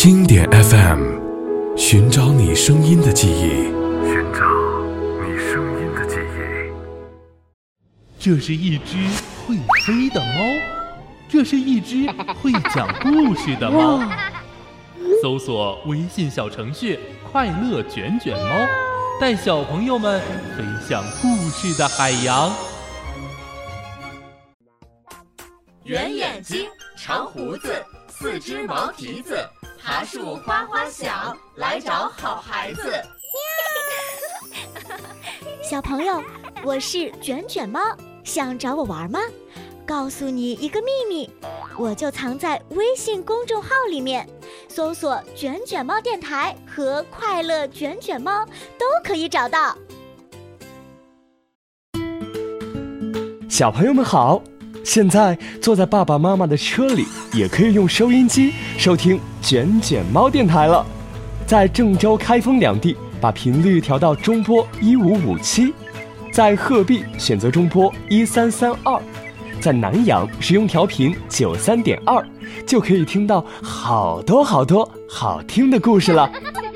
经典 FM， 寻找你声音的记忆， 寻找你声音的记忆。 这是一只会飞的猫，这是一只会讲故事的猫。搜索微信小程序快乐卷卷猫，带小朋友们飞向故事的海洋。 圆眼睛，长胡子，四只毛蹄子，爬树哗哗响，来找好孩子。 小朋友，我是卷卷猫，想找我玩吗？告诉你一个秘密，我就藏在微信公众号里面，搜索卷卷猫电台和快乐卷卷猫都可以找到。 小朋友们好，现在坐在爸爸妈妈的车里，也可以用收音机收听卷卷猫电台了。在郑州、开封两地把频率调到中波1557，在鹤壁选择中波1332，在南阳使用调频93.2，就可以听到好多好听的故事了。